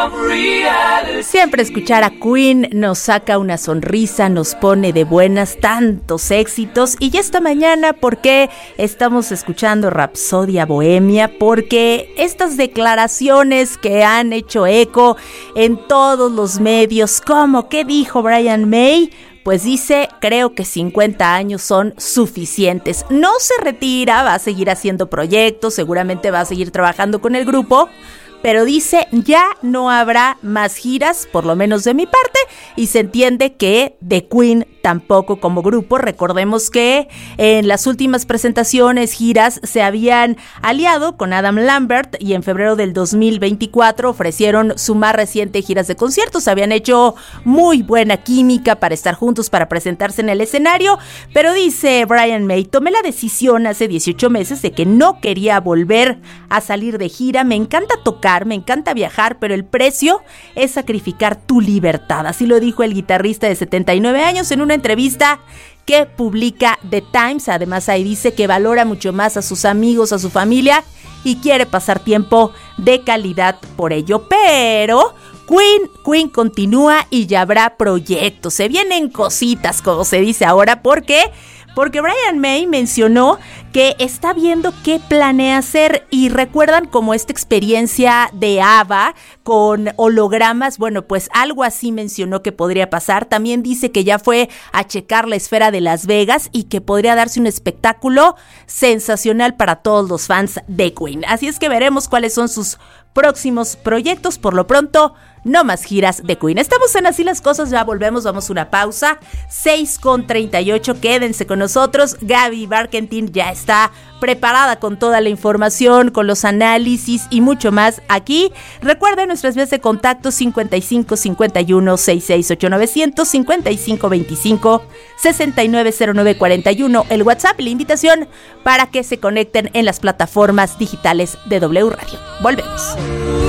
Siempre escuchar a Queen nos saca una sonrisa, nos pone de buenas, tantos éxitos. Y ya esta mañana, ¿por qué estamos escuchando Rapsodia Bohemia? Porque estas declaraciones que han hecho eco en todos los medios, como ¿qué dijo Brian May? Pues dice, creo que 50 años son suficientes. No se retira, va a seguir haciendo proyectos, seguramente va a seguir trabajando con el grupo, pero dice, ya no habrá más giras, por lo menos de mi parte, y se entiende que The Queen tampoco como grupo. Recordemos que en las últimas presentaciones, giras, se habían aliado con Adam Lambert y en febrero del 2024 ofrecieron su más reciente giras de conciertos. Habían hecho muy buena química para estar juntos, para presentarse en el escenario, pero dice Brian May, tomé la decisión hace 18 meses de que no quería volver a salir de gira. Me encanta tocar, me encanta viajar, pero el precio es sacrificar tu libertad. Así lo dijo el guitarrista de 79 años en una entrevista que publica The Times. Además, ahí dice que valora mucho más a sus amigos, a su familia y quiere pasar tiempo de calidad por ello. Pero Queen continúa y ya habrá proyectos. Se vienen cositas, como se dice ahora. ¿Por qué? Porque Brian May mencionó que está viendo qué planea hacer, y recuerdan como esta experiencia de ABBA con hologramas. Bueno, pues algo así mencionó que podría pasar. También dice que ya fue a checar la esfera de Las Vegas y que podría darse un espectáculo sensacional para todos los fans de Queen. Así es que veremos cuáles son sus próximos proyectos. Por lo pronto, no más giras de Queen. Estamos en Así las Cosas, ya volvemos, vamos a una pausa. 6:38, quédense con nosotros. Gaby Barkentin ya está preparada con toda la información, con los análisis y mucho más aquí. Recuerden nuestras vías de contacto: 55 51 668 900, 55 25 6909 41, el WhatsApp, la invitación para que se conecten en las plataformas digitales de W Radio. Volvemos.